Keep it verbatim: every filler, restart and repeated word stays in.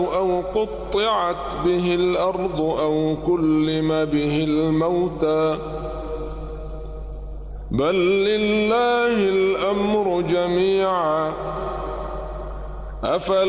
أو قطعت به الأرض أو كلم به الموتى بل لله الأمر جميعا أفلا